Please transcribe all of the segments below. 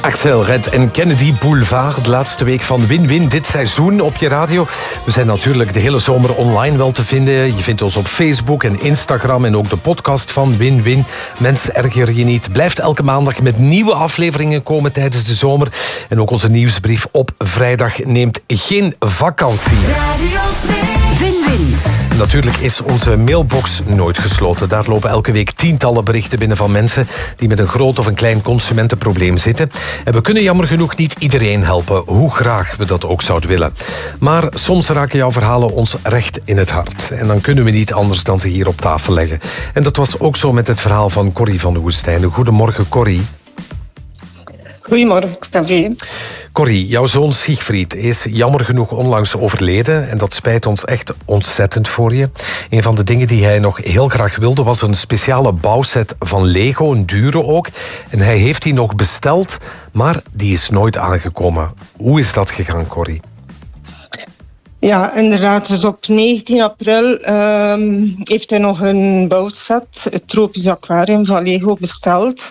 Axel Red en Kennedy Boulevard, de laatste week van Win-Win dit seizoen op je radio. We zijn natuurlijk de hele zomer online wel te vinden. Je vindt ons op Facebook en Instagram en ook de podcast van Win-Win. Mensen, erger je niet. Blijft elke maandag met nieuwe afleveringen komen tijdens de zomer. En ook onze nieuwsbrief op vrijdag neemt geen vakantie. Radio 2. Win-Win. Natuurlijk is onze mailbox nooit gesloten. Daar lopen elke week tientallen berichten binnen van mensen die met een groot of een klein consumentenprobleem zitten. En we kunnen jammer genoeg niet iedereen helpen, hoe graag we dat ook zouden willen. Maar soms raken jouw verhalen ons recht in het hart. En dan kunnen we niet anders dan ze hier op tafel leggen. En dat was ook zo met het verhaal van Corrie van de Woestijnen. Goedemorgen, Corrie. Goedemorgen, Xavier. Corrie, jouw zoon Siegfried is jammer genoeg onlangs overleden. En dat spijt ons echt ontzettend voor je. Een van de dingen die hij nog heel graag wilde was een speciale bouwset van Lego, een dure ook. En hij heeft die nog besteld, maar die is nooit aangekomen. Hoe is dat gegaan, Corrie? Ja, inderdaad. Dus op 19 april heeft hij nog een bouwset, het Tropisch Aquarium van Lego, besteld.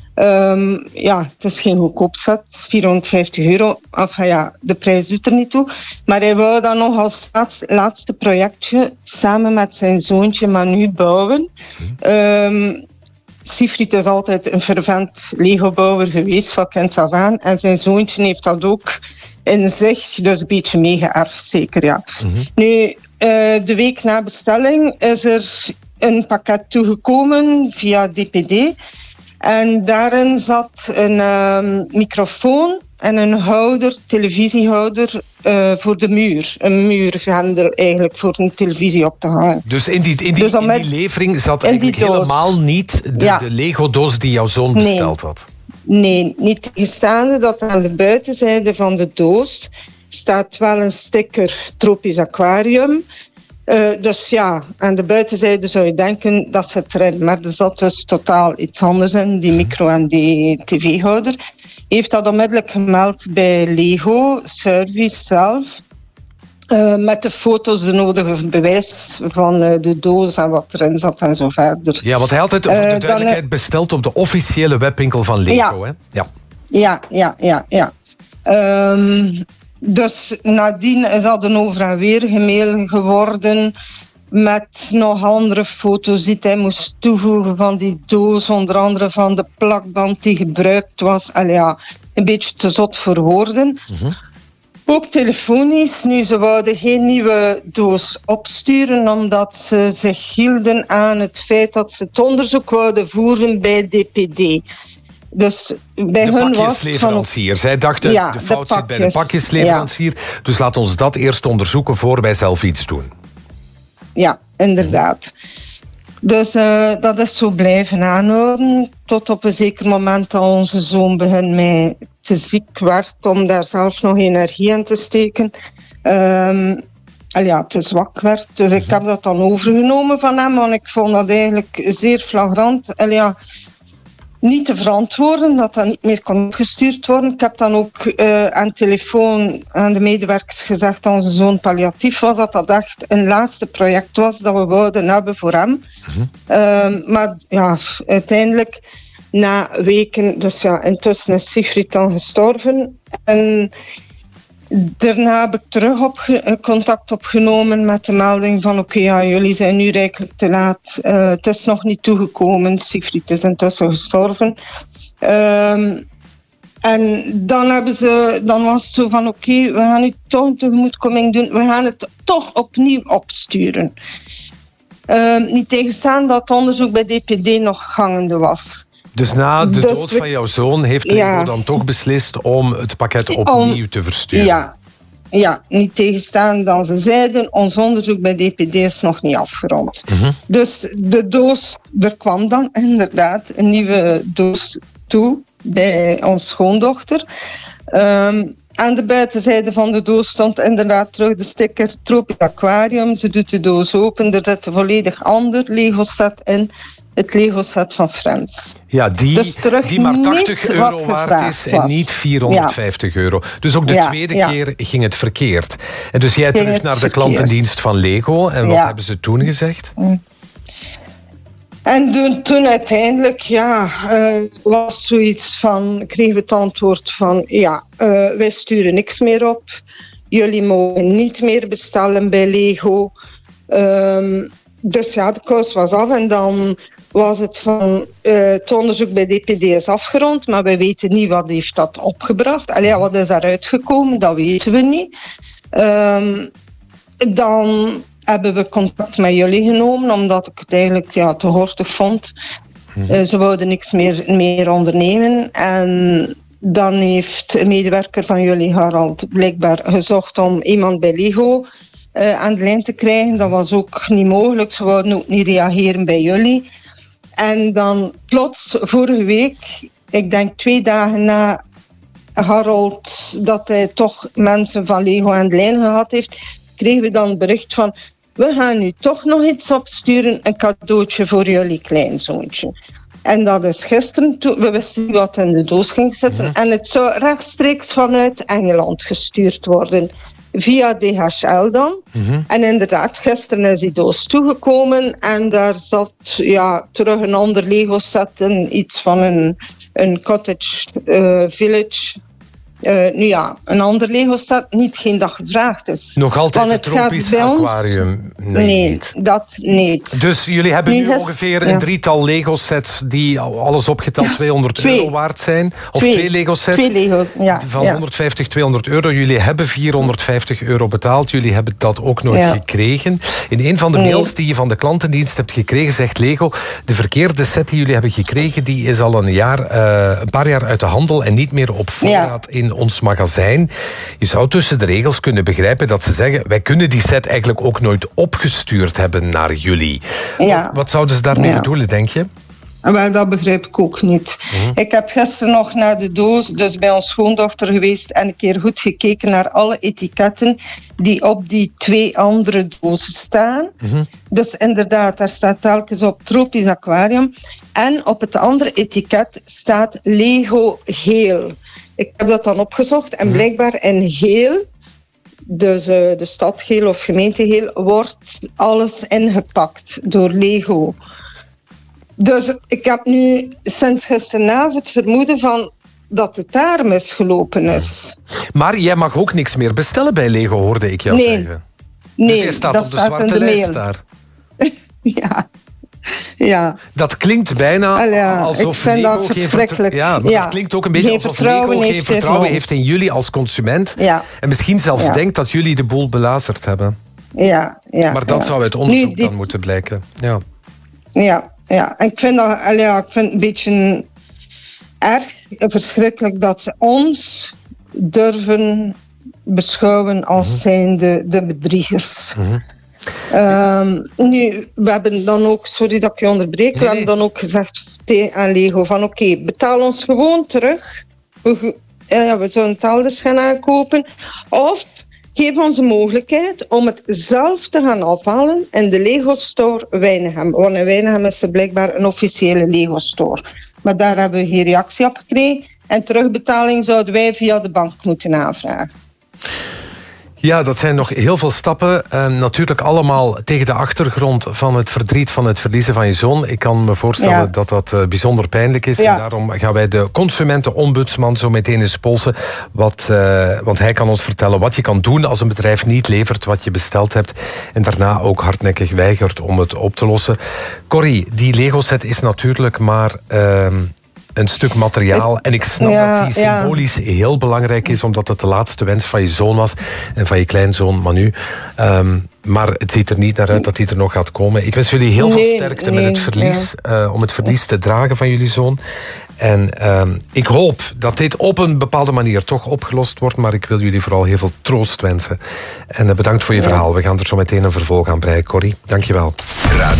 Ja, het is geen goedkoop set, €450. Enfin ja, de prijs doet er niet toe. Maar hij wou dat nog als laatste projectje samen met zijn zoontje Manu bouwen. Siegfried is altijd een fervent Lego-bouwer geweest van kinds af aan. En zijn zoontje heeft dat ook in zich dus een beetje meegeërfd, zeker, ja. Nu, de week na bestelling is er een pakket toegekomen via DPD. En daarin zat een microfoon en een houder, televisiehouder voor de muur. Een muurgrendel eigenlijk voor een televisie op te hangen. Dus in die levering zat eigenlijk helemaal niet de Lego-doos die jouw zoon besteld had? Nee, niet tegenstaande dat aan de buitenzijde van de doos staat wel een sticker Tropisch Aquarium. Dus ja, aan de buitenzijde zou je denken dat zit erin. Maar er zat dus totaal iets anders in, die micro en die tv-houder. Heeft dat onmiddellijk gemeld bij Lego Service zelf. Met de foto's, de nodige bewijs van de doos en wat erin zat en zo verder. Ja, want hij had het voor de duidelijkheid besteld op de officiële webwinkel van Lego, hè? Ja. Dus nadien is dat een over en weer gemail geworden met nog andere foto's die hij moest toevoegen van die doos, onder andere van de plakband die gebruikt was. Allee, ja, een beetje te zot voor woorden. Ook telefonisch. Nu, ze wouden geen nieuwe doos opsturen omdat ze zich hielden aan het feit dat ze het onderzoek wouden voeren bij DPD. Dus bij de hun pakjesleverancier. Was zij dachten, de fout zit bij de pakjesleverancier. Ja. Dus laat ons dat eerst onderzoeken voor wij zelf iets doen. Ja, inderdaad. Dus dat is zo blijven aanhouden. Tot op een zeker moment dat onze zoon begint mij te ziek werd om daar zelf nog energie in te steken. Te zwak werd. Dus ik heb dat dan overgenomen van hem. Want ik vond dat eigenlijk zeer flagrant. Niet te verantwoorden, dat dat niet meer kon opgestuurd worden. Ik heb dan ook aan telefoon aan de medewerkers gezegd dat onze zoon palliatief was, dat dat echt een laatste project was dat we wouden hebben voor hem. Maar ja, uiteindelijk na weken, dus ja, intussen is Siegfried dan gestorven. En daarna heb ik terug contact opgenomen met de melding van jullie zijn nu rijkelijk te laat. Het is nog niet toegekomen. Siegfried is intussen gestorven. En dan was het zo van we gaan nu toch een tegemoetkoming doen. We gaan het toch opnieuw opsturen. Niet tegenstaan dat het onderzoek bij DPD nog gangende was. Dus na de dood van jouw zoon heeft Lego dan toch beslist om het pakket opnieuw te versturen? Ja, niet tegenstaan dan ze zeiden, ons onderzoek bij DPD is nog niet afgerond. Dus de doos, er kwam dan inderdaad een nieuwe doos toe bij ons schoondochter. Aan de buitenzijde van de doos stond inderdaad terug de sticker Tropisch Aquarium. Ze doet de doos open, er zit een volledig ander Lego-set in. Het Lego-set van Friends. Ja, die maar €80 waard is en niet €450. Dus ook de tweede keer ging het verkeerd. En dus jij terug naar de klantendienst van Lego. En wat hebben ze toen gezegd? En toen uiteindelijk was zoiets van, kregen we het antwoord van wij sturen niks meer op. Jullie mogen niet meer bestellen bij Lego. Dus de kous was af en dan was het van het onderzoek bij DPD is afgerond, maar wij weten niet wat heeft dat opgebracht. Wat is daaruit gekomen, dat weten we niet. Dan hebben we contact met jullie genomen, omdat ik het eigenlijk te horstig vond. Ze wouden niks meer ondernemen. En dan heeft een medewerker van jullie, Harald, blijkbaar gezocht om iemand bij Lego aan de lijn te krijgen. Dat was ook niet mogelijk. Ze wouden ook niet reageren bij jullie. En dan plots, vorige week, ik denk 2 dagen na Harold, dat hij toch mensen van Lego aan de lijn gehad heeft, kregen we dan het bericht van, we gaan nu toch nog iets opsturen, een cadeautje voor jullie kleinzoontje. En dat is gisteren, we wisten niet wat in de doos ging zitten, en het zou rechtstreeks vanuit Engeland gestuurd worden. Via DHL dan. En inderdaad, gisteren is die doos toegekomen en daar zat terug een ander Lego set in, iets van een cottage village. Een ander Lego set, niet geen dag gevraagd is. Nog altijd het tropisch aquarium? Nee, niet. Dat niet. Dus jullie hebben nu ongeveer een 3-tal Lego sets die alles opgeteld €200 waard zijn? Of 2 Lego sets? 2 Lego, van 150, €200. Jullie hebben €450 betaald. Jullie hebben dat ook nooit gekregen. In een van de mails die je van de klantendienst hebt gekregen, zegt Lego, de verkeerde set die jullie hebben gekregen, die is al een paar jaar uit de handel en niet meer op voorraad in ons magazijn. Je zou tussen de regels kunnen begrijpen dat ze zeggen, wij kunnen die set eigenlijk ook nooit opgestuurd hebben naar jullie. Wat zouden ze daarmee bedoelen, denk je? Wel, dat begrijp ik ook niet. Ik heb gisteren nog naar de doos, dus bij ons schoondochter geweest, en een keer goed gekeken naar alle etiketten die op die 2 andere dozen staan. Dus inderdaad, daar staat telkens op tropisch aquarium. En op het andere etiket staat Lego geel. Ik heb dat dan opgezocht en blijkbaar in geel, dus de stad geel of gemeente geel, wordt alles ingepakt door Lego. Dus ik heb nu sinds gisteravond het vermoeden van dat het daar misgelopen is. Maar jij mag ook niks meer bestellen bij Lego, hoorde ik jou zeggen. Nee, dus jij staat op de zwarte lijst daar. Ja. Dat klinkt bijna alsof ik vind Lego dat verschrikkelijk. Dat klinkt ook een beetje alsof Lego geen vertrouwen heeft in jullie als consument. En misschien zelfs denkt dat jullie de boel belazerd hebben. Maar dat zou uit onderzoek dan moeten blijken. Ja, en ik vind het een beetje erg verschrikkelijk dat ze ons durven beschouwen als zijnde de bedriegers. Nu, we hebben dan ook, sorry dat ik je onderbreek, we hebben dan ook gezegd aan Lego van oké, betaal ons gewoon terug. We zullen het elders gaan aankopen. Of geef ons de mogelijkheid om het zelf te gaan afhalen in de Lego Store Weinegem. Want in Weinegem is er blijkbaar een officiële Lego Store. Maar daar hebben we geen reactie op gekregen. En terugbetaling zouden wij via de bank moeten aanvragen. Ja, dat zijn nog heel veel stappen. Natuurlijk allemaal tegen de achtergrond van het verdriet van het verliezen van je zoon. Ik kan me voorstellen dat dat bijzonder pijnlijk is. En daarom gaan wij de consumentenombudsman zo meteen eens polsen. Want hij kan ons vertellen wat je kan doen als een bedrijf niet levert wat je besteld hebt. En daarna ook hardnekkig weigert om het op te lossen. Corrie, die Lego-set is natuurlijk maar een stuk materiaal. En ik snap dat die symbolisch heel belangrijk is, omdat het de laatste wens van je zoon was en van je kleinzoon Manu. Maar het ziet er niet naar uit dat hij er nog gaat komen. Ik wens jullie heel veel sterkte met het verlies, om het verlies te dragen van jullie zoon. En ik hoop dat dit op een bepaalde manier toch opgelost wordt, maar ik wil jullie vooral heel veel troost wensen. En bedankt voor je verhaal. We gaan er zo meteen een vervolg aan breien. Corrie, dank je wel.